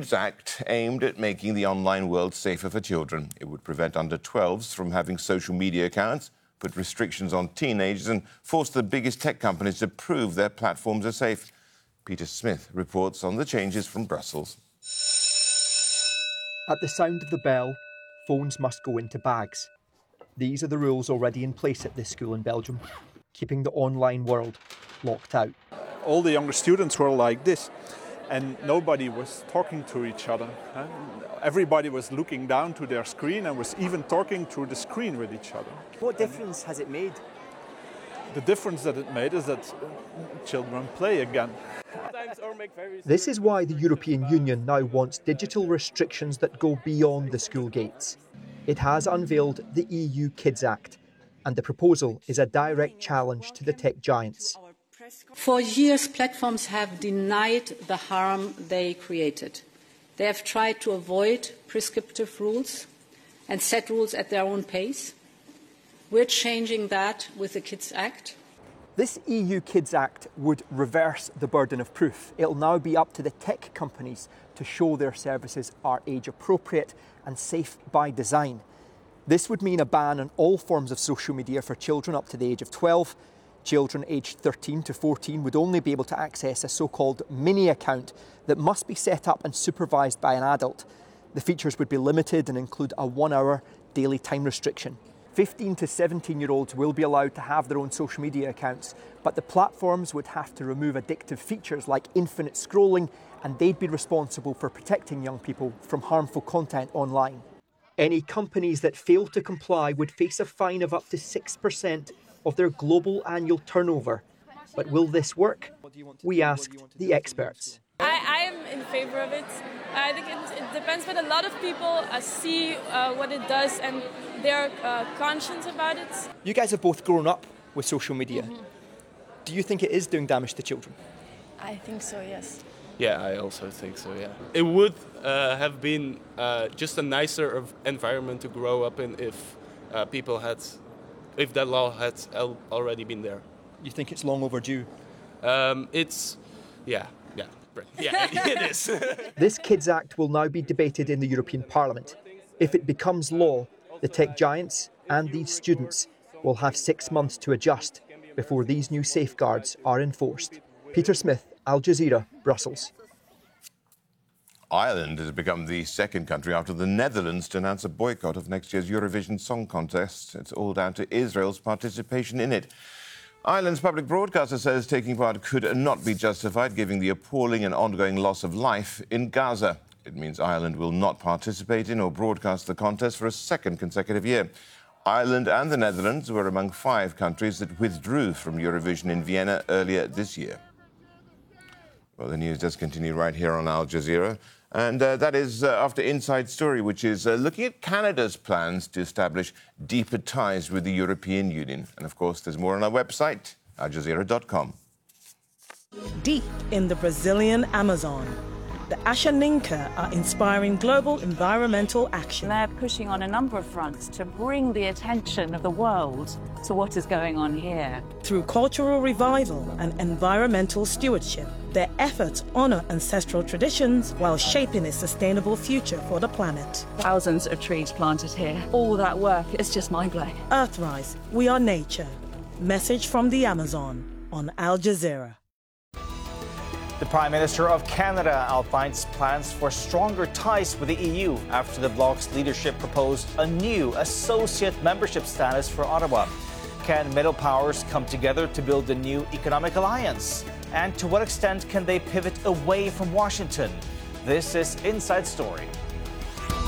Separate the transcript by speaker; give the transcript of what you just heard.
Speaker 1: Kids Act aimed at making the online world safer for children. It would prevent under-12s from having social media accounts, put restrictions on teenagers and force the biggest tech companies to prove their platforms are safe. Peter Smith reports on the changes from Brussels.
Speaker 2: At the sound of the bell, phones must go into bags. These are the rules already in place at this school in Belgium, keeping the online world locked out.
Speaker 3: All the younger students were like this, and nobody was talking to each other. Everybody was looking down to their screen and was even talking through the screen with each other.
Speaker 2: What difference has it made?
Speaker 3: The difference that it made is that children play again.
Speaker 2: This is why the European Union now wants digital restrictions that go beyond the school gates. It has unveiled the EU Kids Act, and the proposal is a direct challenge to the tech giants.
Speaker 4: For years, platforms have denied the harm they created. They have tried to avoid prescriptive rules and set rules at their own pace. We're changing that with the Kids Act.
Speaker 2: This EU Kids Act would reverse the burden of proof. It'll now be up to the tech companies to show their services are age appropriate and safe by design. This would mean a ban on all forms of social media for children up to the age of 12. Children aged 13 to 14 would only be able to access a so-called mini account that must be set up and supervised by an adult. The features would be limited and include a 1-hour daily time restriction. 15 to 17-year-olds will be allowed to have their own social media accounts, but the platforms would have to remove addictive features like infinite scrolling, and they'd be responsible for protecting young people from harmful content online. Any companies that fail to comply would face a fine of up to 6% of their global annual turnover. But will this work? We asked the experts.
Speaker 5: I am in favor of it. I think it depends, but a lot of people see what it does and they're conscious about it.
Speaker 2: You guys have both grown up with social media. Mm-hmm. Do you think it is doing damage to children?
Speaker 5: I think so, yes.
Speaker 6: Yeah, I also think so, yeah. It would have been just a nicer environment to grow up in if if that law had already been there.
Speaker 2: You think it's long overdue?
Speaker 6: Yeah, it is.
Speaker 2: This Kids Act will now be debated in the European Parliament. If it becomes law, the tech giants and these students will have 6 months to adjust before these new safeguards are enforced. Peter Smith, Al Jazeera, Brussels.
Speaker 1: Ireland has become the second country after the Netherlands to announce a boycott of next year's Eurovision Song Contest. It's all down to Israel's participation in it. Ireland's public broadcaster says taking part could not be justified, given the appalling and ongoing loss of life in Gaza. It means Ireland will not participate in or broadcast the contest for a second consecutive year. Ireland and the Netherlands were among 5 countries that withdrew from Eurovision in Vienna earlier this year. Well, the news does continue right here on Al Jazeera. And that is after Inside Story, which is looking at Canada's plans to establish deeper ties with the European Union. And, of course, there's more on our website, aljazeera.com.
Speaker 7: Deep in the Brazilian Amazon, the Ashaninka are inspiring global environmental action.
Speaker 8: They're pushing on a number of fronts to bring the attention of the world to what is going on here.
Speaker 7: Through cultural revival and environmental stewardship, their efforts honor ancestral traditions while shaping a sustainable future for the planet.
Speaker 8: Thousands of trees planted here. All that work is just mind-blowing.
Speaker 7: Earthrise, we are nature. Message from the Amazon on Al Jazeera.
Speaker 9: The Prime Minister of Canada outlines plans for stronger ties with the EU after the bloc's leadership proposed a new associate membership status for Ottawa. Can middle powers come together to build a new economic alliance? And to what extent can they pivot away from Washington? This is Inside Story.